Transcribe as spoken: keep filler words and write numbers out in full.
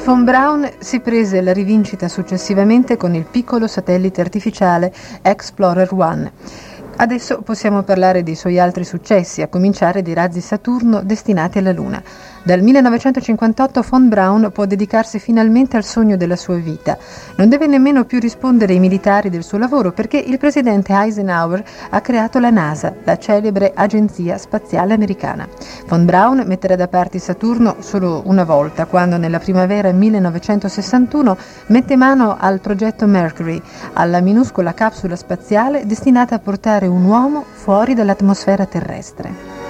Von Braun si prese la rivincita successivamente con il piccolo satellite artificiale Explorer uno. Adesso possiamo parlare dei suoi altri successi, a cominciare dai razzi Saturno destinati alla Luna. Dal millenovecentocinquantotto Von Braun può dedicarsi finalmente al sogno della sua vita. Non deve nemmeno più rispondere ai militari del suo lavoro perché il presidente Eisenhower ha creato la NASA, la celebre agenzia spaziale americana. Von Braun metterà da parte Saturno solo una volta, quando nella primavera millenovecentosessantuno mette mano al progetto Mercury, alla minuscola capsula spaziale destinata a portare un uomo fuori dall'atmosfera terrestre.